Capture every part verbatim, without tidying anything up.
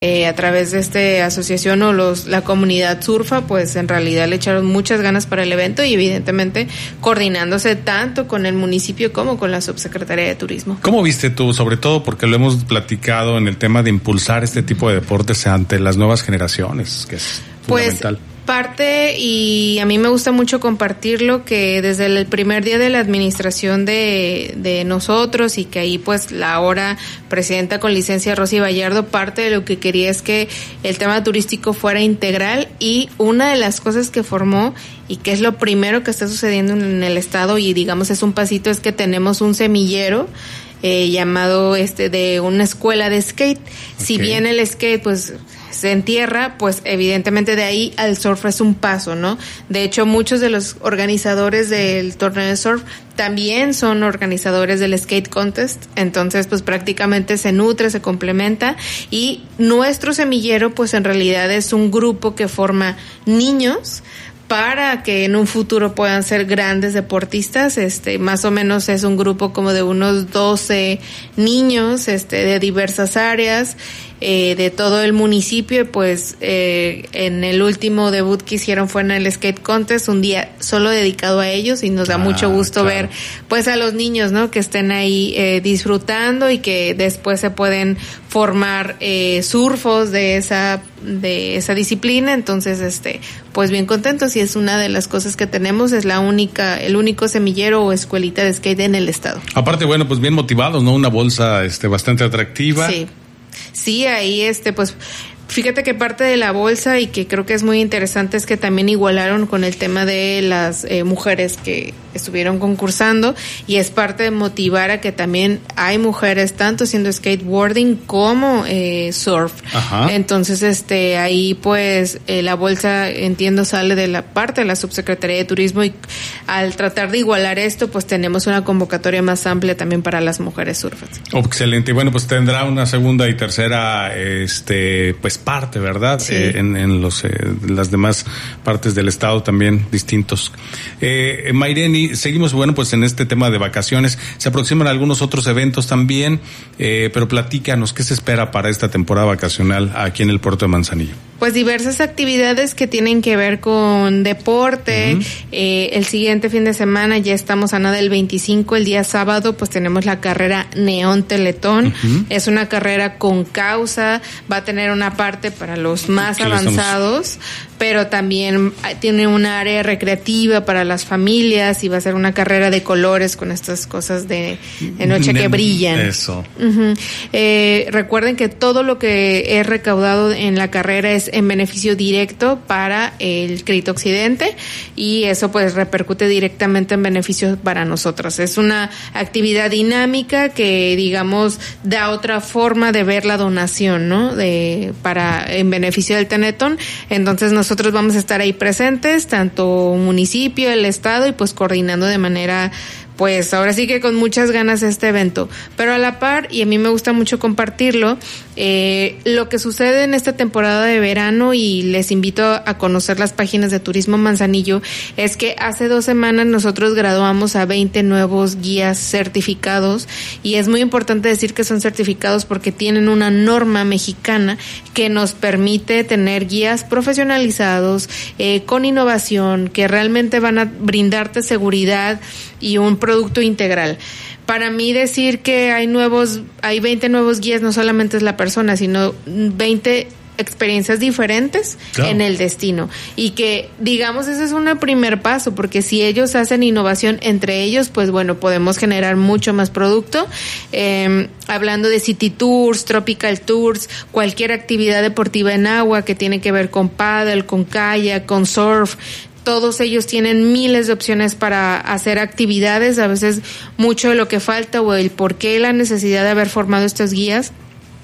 Eh, a través de esta asociación o los la comunidad surfa, pues en realidad le echaron muchas ganas para el evento y evidentemente coordinándose tanto con el municipio como con la Subsecretaría de Turismo. ¿Cómo viste tú, sobre todo porque lo hemos platicado en el tema de impulsar este tipo de deportes ante las nuevas generaciones, que es fundamental? Pues parte, y a mí me gusta mucho compartirlo, que desde el primer día de la administración de, de nosotros, y que ahí pues la ahora presidenta con licencia Rosy Vallardo, parte de lo que quería es que el tema turístico fuera integral, y una de las cosas que formó y que es lo primero que está sucediendo en el estado, y digamos es un pasito, es que tenemos un semillero eh, llamado este de una escuela de skate. Okay. Si bien el skate pues se entierra, pues evidentemente de ahí al surf es un paso, ¿no? De hecho, muchos de los organizadores del torneo de surf también son organizadores del skate contest, entonces pues prácticamente se nutre, se complementa, y nuestro semillero pues en realidad es un grupo que forma niños para que en un futuro puedan ser grandes deportistas. Este, más o menos es un grupo como de unos doce niños, este, de diversas áreas, eh, de todo el municipio. Pues eh, en el último debut que hicieron fue en el Skate Contest, un día solo dedicado a ellos, y nos da ah, mucho gusto claro. ver pues a los niños, ¿no? Que estén ahí eh, disfrutando, y que después se pueden formar eh, surfos de esa de esa disciplina. Entonces este pues bien contentos, y es una de las cosas que tenemos, es la única el único semillero o escuelita de skate en el estado. Aparte, bueno, pues bien motivados, ¿no? Una bolsa este bastante atractiva. Sí. Sí, ahí este pues fíjate que parte de la bolsa, y que creo que es muy interesante, es que también igualaron con el tema de las eh, mujeres que estuvieron concursando, y es parte de motivar a que también hay mujeres tanto haciendo skateboarding como eh, surf. Ajá. Entonces este ahí pues eh, la bolsa, entiendo, sale de la parte de la Subsecretaría de Turismo, y al tratar de igualar esto pues tenemos una convocatoria más amplia también para las mujeres surfers. Oh, excelente. Bueno, pues tendrá una segunda y tercera este pues parte, ¿verdad? Sí. Eh, en, en los eh, las demás partes del estado también distintos. Eh, Mayreni, seguimos, bueno, pues en este tema de vacaciones. Se aproximan algunos otros eventos también, eh, pero platícanos, ¿qué se espera para esta temporada vacacional aquí en el puerto de Manzanillo? Pues diversas actividades que tienen que ver con deporte. Uh-huh. Eh, el siguiente fin de semana ya estamos a nada del veinticinco, el día sábado, pues tenemos la carrera Neón Teletón. Uh-huh. Es una carrera con causa, va a tener una parte para los más sí, avanzados, estamos... pero también tiene un área recreativa para las familias, y va a ser una carrera de colores con estas cosas de, de noche que brillan. Eso. Uh-huh. Eh, recuerden que todo lo que es recaudado en la carrera es en beneficio directo para el Crédito Occidente, y eso pues repercute directamente en beneficios para nosotros. Es una actividad dinámica que, digamos, da otra forma de ver la donación, ¿no? De para en beneficio del Teletón. Entonces nosotros vamos a estar ahí presentes, tanto municipio, el estado, y pues coordinando de manera, pues ahora sí que con muchas ganas este evento. Pero a la par, y a mí me gusta mucho compartirlo, eh, lo que sucede en esta temporada de verano, y les invito a conocer las páginas de Turismo Manzanillo, es que hace dos semanas nosotros graduamos a veinte nuevos guías certificados, y es muy importante decir que son certificados porque tienen una norma mexicana que nos permite tener guías profesionalizados, eh, con innovación, que realmente van a brindarte seguridad y un producto integral. Para mí decir que hay nuevos, hay veinte nuevos guías no solamente es la persona, sino veinte experiencias diferentes claro. en el destino, y que digamos ese es un primer paso, porque si ellos hacen innovación entre ellos, pues bueno, podemos generar mucho más producto. Eh, hablando de City Tours, Tropical Tours, cualquier actividad deportiva en agua que tiene que ver con paddle, con kayak, con surf, todos ellos tienen miles de opciones para hacer actividades. A veces mucho de lo que falta, o el por qué la necesidad de haber formado estos guías,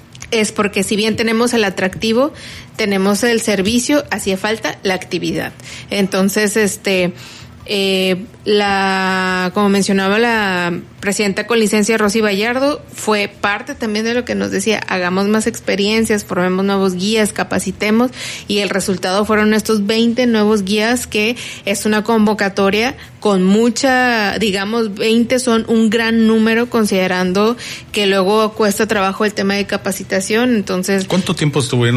es porque si bien tenemos el atractivo, tenemos el servicio, hacía falta la actividad. Entonces, este Eh, la, como mencionaba la presidenta con licencia Rosy Vallardo, fue parte también de lo que nos decía, hagamos más experiencias, formemos nuevos guías, capacitemos, y el resultado fueron estos veinte nuevos guías, que es una convocatoria con mucha, digamos, veinte son un gran número considerando que luego cuesta trabajo el tema de capacitación. Entonces, ¿cuánto tiempo estuvieron